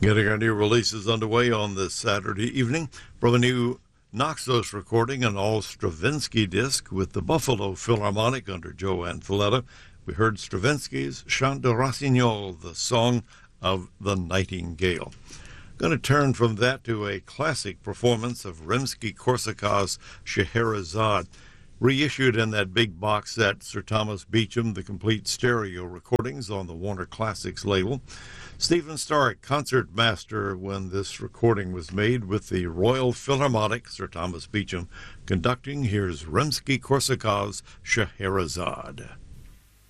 Getting our new releases underway on this Saturday evening from a new Naxos recording, an all Stravinsky disc with the Buffalo Philharmonic under Joanne Falletta. We heard Stravinsky's Chant de Rossignol, the song of the Nightingale. Going to turn from that to a classic performance of Rimsky-Korsakov's Scheherazade, reissued in that big box set, Sir Thomas Beecham, the complete stereo recordings on the Warner Classics label. Stephen Stark, concertmaster when this recording was made with the Royal Philharmonic, Sir Thomas Beecham conducting. Here's Rimsky-Korsakov's Scheherazade.